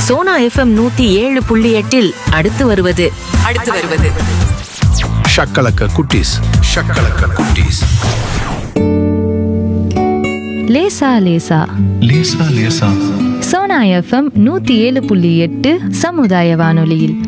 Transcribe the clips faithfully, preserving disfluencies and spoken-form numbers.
Sona FM நூத்தி ஏழு புள்ளி எட்டில் அடுத்து வருவது அடுத்து வருவது ஷக்கலக்க குட்டீஸ் ஷக்கலக்க குட்டீஸ். லேசா லேசா லேசா லேசா சோனா எஃப்எம் நூத்தி ஏழு புள்ளி எட்டு சமுதாய வானொலியில்.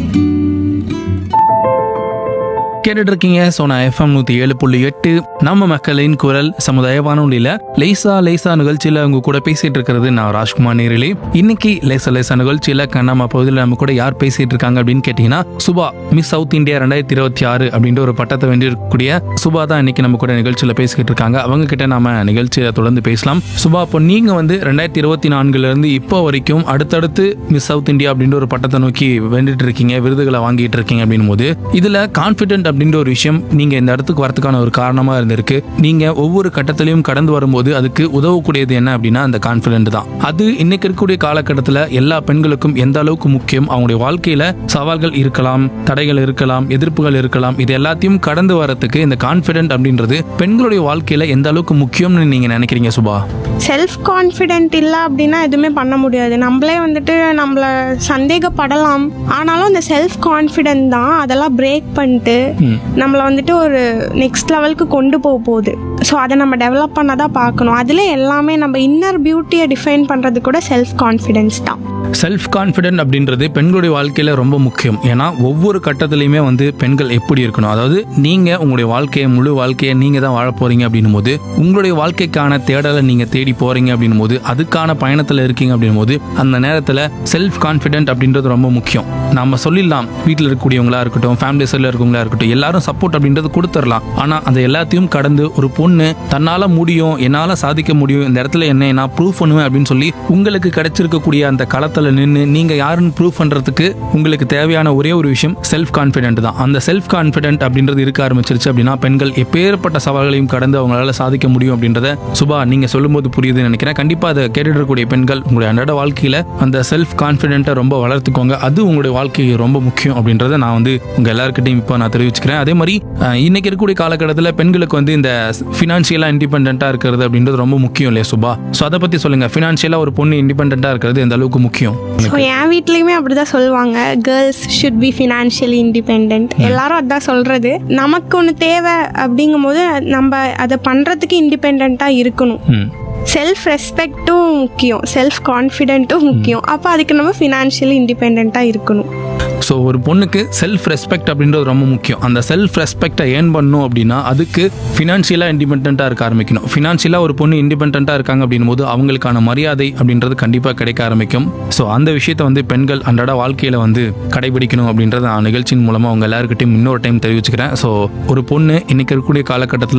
கேட்டுட்டு இருக்கீங்க சோனா எஃப்எம் நூத்தி ஏழு புள்ளி எட்டு நம்ம மக்களின் குரல் சமுதாய வானொலியில லேசா லேசா நிகழ்ச்சியில உங்க கூட பேசிட்டு இருக்கிறது நான் ராஜ்குமார் நேரிலே. இன்னைக்கு லேசா லேசா நிகழ்ச்சியில கண்ணாமா பகுதியில் நம்ம கூட யார் பேசிட்டு இருக்காங்க அப்படின்னு கேட்டீங்கன்னா சுபா, மிஸ் சவுத் இந்தியா ரெண்டாயிரத்தி இருபத்தி ஆறு அப்படின்ற ஒரு பட்டத்தை வென்றிருக்கக்கூடிய சுபா தான் இன்னைக்கு நம்ம கூட நிகழ்ச்சியில பேசிக்கிட்டு இருக்காங்க. அவங்க கிட்ட நாம நிகழ்ச்சியில தொடர்ந்து பேசலாம். சுபா, இப்போ நீங்க வந்து ரெண்டாயிரத்தி இருபத்தி நான்குல இருந்து இப்போ வரைக்கும் அடுத்தடுத்து மிஸ் சவுத் இந்தியா அப்படின்ற ஒரு பட்டத்தை நோக்கி வென்றுட்டு இருக்கீங்க, விருதுகளை வாங்கிட்டு இருக்கீங்க அப்படின் போது இதுல கான்பிடென்ட் அப்படின்ற ஒரு விஷயம் நீங்க இந்த இடத்துக்கு வரதுக்கான ஒரு காரணமா இருந்திருக்கு. நீங்க ஒவ்வொரு கட்டத்திலையும் கடந்து வரும்போது அதுக்கு உதவக்கூடியது என்ன அப்படின்னா அந்த கான்பிடென்ட் தான். அது இன்னைக்கு இருக்கக்கூடிய காலகட்டத்தில் எல்லா பெண்களுக்கும் எந்த அளவுக்கு முக்கியம், அவங்களுடைய வாழ்க்கையில சவால்கள் இருக்கலாம், தடைகள் இருக்கலாம், எதிர்ப்புகள் இருக்கலாம், இது எல்லாத்தையும் கடந்து வரதுக்கு இந்த கான்பிடென்ட் அப்படின்றது பெண்களுடைய வாழ்க்கையில எந்த அளவுக்கு முக்கியம்னு நீங்க நினைக்கிறீங்க சுபா? செல்ஃப் கான்ஃபிடென்ட் இல்லை அப்படின்னா எதுவுமே பண்ண முடியாது. நம்மளே வந்துட்டு நம்மள சந்தேகப்படலாம், ஆனாலும் இந்த செல்ஃப் கான்ஃபிடென்ட் தான் அதெல்லாம் பிரேக் பண்ணிட்டு நம்மளை வந்துட்டு ஒரு நெக்ஸ்ட் லெவலுக்கு கொண்டு போக போகுது. ஸோ அதை நம்ம டெவலப் பண்ண தான் பார்க்கணும். அதில் எல்லாமே நம்ம இன்னர் பியூட்டியை டிஃபைன் பண்ணுறது கூட செல்ஃப் கான்ஃபிடென்ஸ் தான். செல்ஃப் கான்ஃபிடென்ட் அப்படின்றது பெண்களுடைய வாழ்க்கையில ரொம்ப முக்கியம். ஏன்னா ஒவ்வொரு கட்டத்திலையுமே வந்து பெண்கள் எப்படி இருக்கணும், அதாவது நீங்க உங்களுடைய வாழ்க்கையை முழு வாழ்க்கையை நீங்க தான் வாழ போறீங்க அப்படின்னும் போது உங்களுடைய வாழ்க்கைக்கான தேடலை நீங்க தேடி போறீங்க அப்படின்னும் போது அதுக்கான பயணத்துல இருக்கீங்க அப்படின்னும் போது அந்த நேரத்துல செல்ஃப் கான்ஃபிடென்ட் அப்படின்றது ரொம்ப முக்கியம். நம்ம சொல்லிடலாம், வீட்டில் இருக்கக்கூடியவங்களா இருக்கட்டும், ஃபேமிலி சைடில் இருக்கவங்களா இருக்கட்டும், எல்லாரும் சப்போர்ட் அப்படின்றது கொடுத்துடலாம். ஆனா அதை எல்லாத்தையும் கடந்து ஒரு பொண்ணு தன்னால முடியும், என்னால சாதிக்க முடியும், இந்த இடத்துல என்ன நான் ப்ரூவ் பண்ணுவேன் அப்படின்னு சொல்லி உங்களுக்கு கிடைச்சிருக்கக்கூடிய அந்த களத்துல நின்று நீங்க யாருன்னு ப்ரூவ் பண்றதுக்கு உங்களுக்கு தேவையான ஒரே ஒரு விஷயம் செல்ஃப் கான்ஃபிடென்ட் தான். அந்த செல்ஃப் கான்ஃபிடென்ட் அப்படின்றது இருக்க ஆரம்பிச்சிருச்சு அப்படின்னா பெண்கள் எப்பேற்பட்ட சவால்களையும் கடந்து அவங்களால சாதிக்க முடியும் அப்படின்றத சுபா நீங்க சொல்லும்போது புரியுதுன்னு நினைக்கிறேன். கண்டிப்பா அதை கேட்டுட்டு இருக்கக்கூடிய பெண்கள் உங்களுடைய அன்றாட வாழ்க்கையில அந்த செல்ஃப் கான்ஃபிடென்ட்டை ரொம்ப வளர்த்துக்கோங்க. அது உங்களுடைய வாழ்க்கைக்கு ரொம்ப முக்கியம் அப்படின்றத நான் வந்து உங்க எல்லாருக்கிட்டையும் இப்போ நான் தெரிவிச்சுக்கிறேன். அதே மாதிரி இன்னைக்கு இருக்கக்கூடிய காலகட்டத்தில் பெண்களுக்கு வந்து இந்த ஃபினான்ஷியலா இண்டிபெண்டா இருக்கிறது அப்படின்றது ரொம்ப முக்கியம் இல்லையா சுபா? ஸோ அதை பத்தி சொல்லுங்க. ஃபினான்ஷியலா ஒரு பொண்ணு இண்டிபெண்டா இருக்கிறது எந்த அளவுக்கு முக்கியம்? ஸோ என் வீட்லேயுமே அப்படிதான் சொல்லுவாங்க, girls should be financially independent. எல்லாரும் அதான் சொல்றது. நமக்கு ஒன்று தேவை அப்படிங்கும் போது நம்ம அதை பண்றதுக்கு இண்டிபெண்ட்டாக இருக்கணும். செல்ஃப் ரெஸ்பெக்டும் முக்கியம், செல்ஃப் கான்ஃபிடென்ட்டும் முக்கியம். அப்போ அதுக்கு நம்ம ஃபினான்ஷியலி இண்டிபெண்ட்டாக இருக்கணும். ஸோ ஒரு பொண்ணுக்கு செல்ஃப் ரெஸ்பெக்ட் அப்படின்றது ரொம்ப முக்கியம். அந்த செல்ஃப் ரெஸ்பெக்டை ஏர்ன் பண்ணணும் அப்படின்னா அதுக்கு ஃபினான்ஷியலாக இண்டிபெண்ட்டாக இருக்க ஆரம்பிக்கணும். ஃபினான்ஷியலாக ஒரு பொண்ணு இண்டிபெண்ட்டாக இருக்காங்க அப்படின் போது அவங்களுக்கான மரியாதை அப்படின்றது கண்டிப்பாக கிடைக்க ஆரம்பிக்கும். ஸோ அந்த விஷயத்தை வந்து பெண்கள் அன்றாட வாழ்க்கையில் வந்து கடைபிடிக்கணும் அப்படின்றத நான் நிகழ்ச்சியின் மூலமாக அவங்க எல்லாருக்கிட்டையும் இன்னொரு டைம் தெரிவிச்சுக்கிறேன். ஸோ ஒரு பொண்ணு இன்னைக்கு இருக்கக்கூடிய காலகட்டத்தில்